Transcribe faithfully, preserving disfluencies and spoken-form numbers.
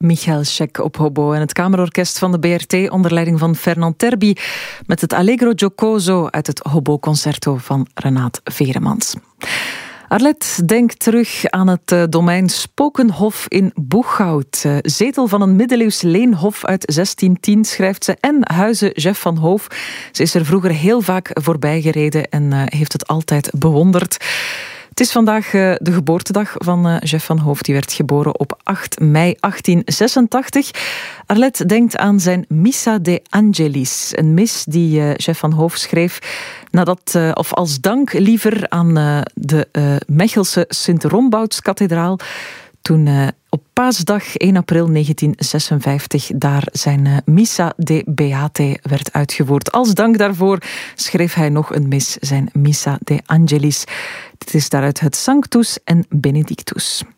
Michael Scheck op hobo en het kamerorkest van de B R T onder leiding van Fernand Terbi met het Allegro Giocoso uit het Hobo-concerto van Renaat Veremans. Arlette denkt terug aan het domein Spokenhof in Boeghout. Zetel van een middeleeuws leenhof uit zestien tien, schrijft ze, en huize Jeff van Hoof. Ze is er vroeger heel vaak voorbij gereden en heeft het altijd bewonderd. Het is vandaag de geboortedag van Jeff van Hoof. Die werd geboren op acht mei achttien zesentachtig. Arlette denkt aan zijn Missa de Angelis. Een mis die Jeff van Hoof schreef nadat, of als dank liever, aan de Mechelse Sint-Rombouts-kathedraal. Toen op paasdag één april negentien zesenvijftig daar zijn Missa de Beate werd uitgevoerd. Als dank daarvoor schreef hij nog een mis, zijn Missa de Angelis. Dit is daaruit het Sanctus en Benedictus.